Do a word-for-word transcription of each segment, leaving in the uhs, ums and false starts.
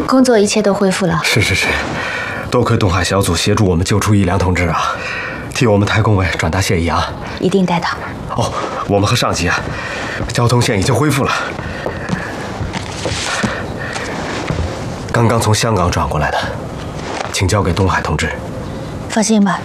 工作一切都恢复了。 是是是，多亏东海小组协助我们救出一良同志啊，替我们太公委转达谢意啊。 一定带到。 哦，我们和上级啊，交通线已经恢复了。刚刚从香港转过来的，请交给东海同志。 放心吧。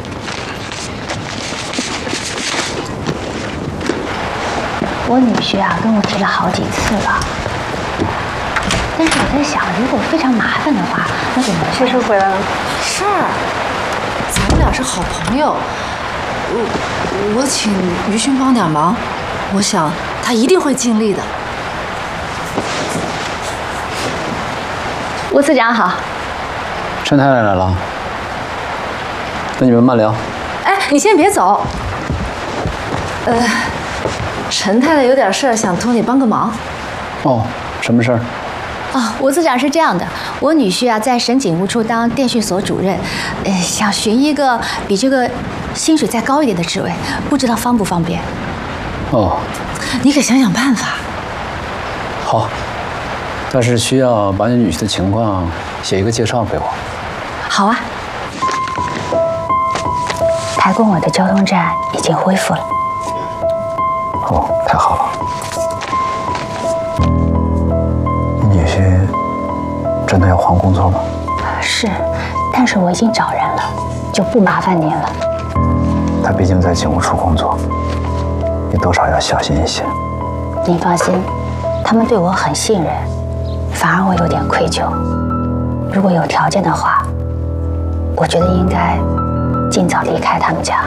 我女婿啊，跟我提了好几次了。但是我在想，如果非常麻烦的话，那怎么办？ 先生回来了。 是，咱们俩是好朋友，我我请于勋帮点忙，我想他一定会尽力的。 吴次长好。 陈太太来了，那你们慢聊。 哎，你先别走。呃，陈太太有点事儿，想托你帮个忙。 哦，什么事儿？ 哦，吴次长是这样的，我女婿啊在省警务处当电讯所主任，呃，想寻一个比这个薪水再高一点的职位，不知道方不方便？ 哦， 你可想想办法。 好，但是需要把你女婿的情况写一个介绍给我。 好啊。台公委的交通站已经恢复了。 哦，太好了。你女婿真的要换工作吗？ 是，但是我已经找人了，就不麻烦您了。 他毕竟在警务处工作，你多少要小心一些。 您放心，他们对我很信任，反而我有点愧疚。如果有条件的话，我觉得应该尽早离开他们家。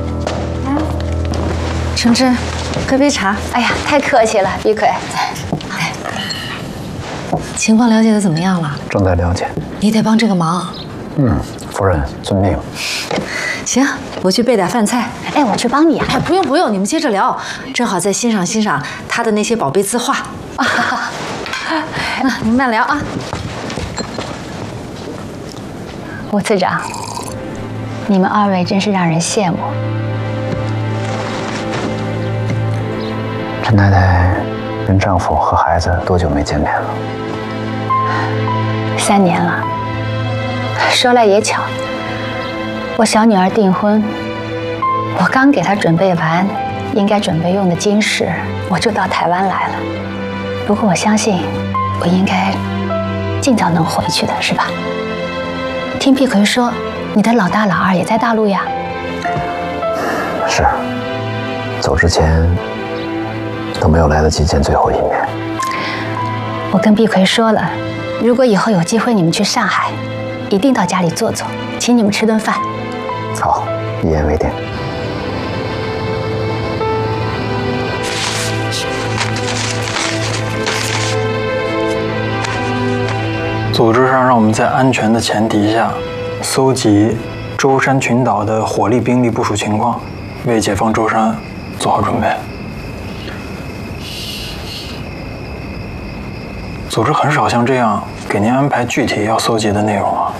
橙汁，喝杯茶。 哎呀，太客气了，碧葵。 哎，情况了解的怎么样了？ 正在了解。 你得帮这个忙。 嗯，夫人遵命。 行，我去备点饭菜。 哎，我去帮你啊。 哎，不用不用，你们接着聊，正好再欣赏欣赏他的那些宝贝字画。啊，那你们慢聊啊。 吴次长，你们二位真是让人羡慕。 陈太太跟丈夫和孩子多久没见面了？ 三年了。说来也巧，我小女儿订婚，我刚给她准备完应该准备用的金饰，我就到台湾来了。不过我相信，我应该尽早能回去的，是吧？听碧葵说，你的老大老二也在大陆呀？ 是，走之前都没有来得及见最后一面。 我跟碧葵说了，如果以后有机会你们去上海，一定到家里坐坐，请你们吃顿饭。 好，一言为定。 组织上让我们在安全的前提下，搜集舟山群岛的火力兵力部署情况，为解放舟山做好准备。组织很少像这样给您安排具体要搜集的内容啊。